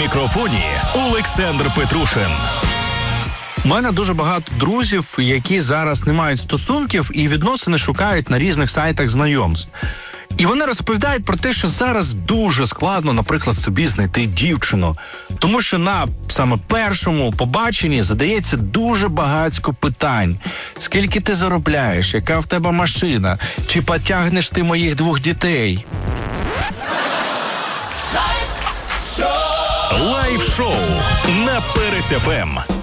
мікрофоні Олександр Петрушин. У мене дуже багато друзів, які зараз не мають стосунків і відносини шукають на різних сайтах знайомств. І вони розповідають про те, що зараз дуже складно, наприклад, собі знайти дівчину. Тому що на саме першому побаченні задається дуже багатько питань. Скільки ти заробляєш? Яка в тебе машина? Чи потягнеш ти моїх 2 дітей? Лайв-шоу на Перець ФМ.